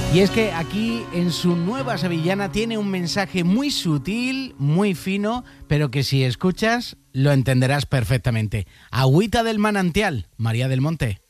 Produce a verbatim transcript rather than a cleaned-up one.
Y es que aquí en su nueva sevillana tiene un mensaje muy sutil, muy fino, pero que si escuchas lo entenderás perfectamente. Agüita del manantial, María del Monte.